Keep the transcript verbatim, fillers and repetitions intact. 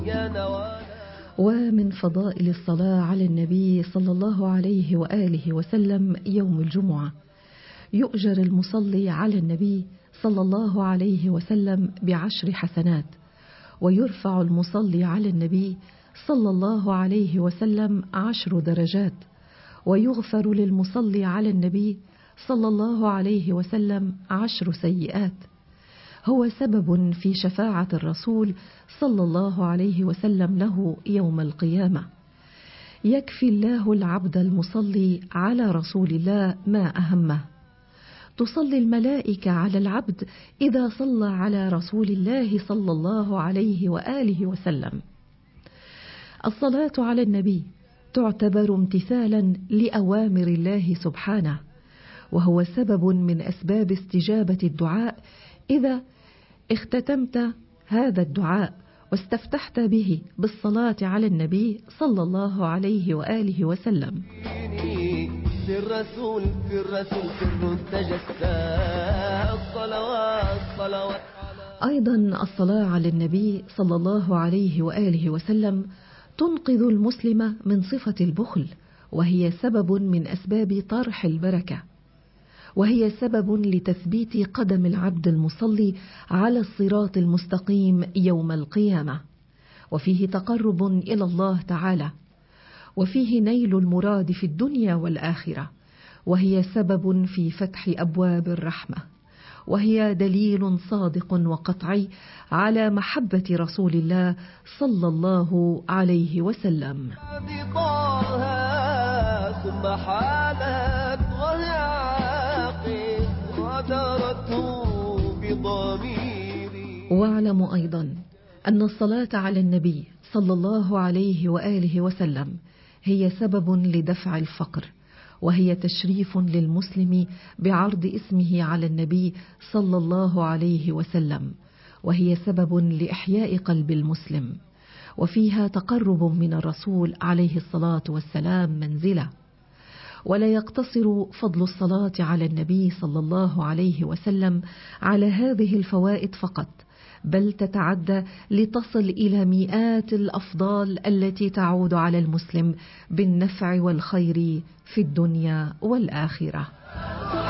ومن فضائل الصلاة على النبي صلى الله عليه وآله وسلم يوم الجمعة يؤجر المصلي على النبي صلى الله عليه وسلم بعشر حسنات، ويرفع المصلي على النبي صلى الله عليه وسلم عشر درجات، ويغفر للمصلي على النبي صلى الله عليه وسلم عشر سيئات. هو سبب في شفاعة الرسول صلى الله عليه وسلم له يوم القيامة. يكفي الله العبد المصلي على رسول الله ما أهمه. تصلي الملائكة على العبد إذا صلى على رسول الله صلى الله عليه وآله وسلم. الصلاة على النبي تعتبر امتثالا لأوامر الله سبحانه، وهو سبب من أسباب استجابة الدعاء إذا اختتمت هذا الدعاء واستفتحت به بالصلاة على النبي صلى الله عليه وآله وسلم. في الرسول في الرسول سر تجسى الصلوات صلوات. أيضا الصلاة على النبي صلى الله عليه وآله وسلم تنقذ المسلم من صفة البخل، وهي سبب من أسباب طرح البركة، وهي سبب لتثبيت قدم العبد المصلي على الصراط المستقيم يوم القيامة، وفيه تقرب إلى الله تعالى، وفيه نيل المراد في الدنيا والآخرة، وهي سبب في فتح أبواب الرحمة، وهي دليل صادق وقطعي على محبة رسول الله صلى الله عليه وسلم. واعلم أيضا أن الصلاة على النبي صلى الله عليه وآله وسلم هي سبب لدفع الفقر، وهي تشريف للمسلم بعرض اسمه على النبي صلى الله عليه وسلم، وهي سبب لإحياء قلب المسلم، وفيها تقرب من الرسول عليه الصلاة والسلام منزله. ولا يقتصر فضل الصلاة على النبي صلى الله عليه وسلم على هذه الفوائد فقط، بل تتعدى لتصل إلى مئات الأفضال التي تعود على المسلم بالنفع والخير في الدنيا والآخرة.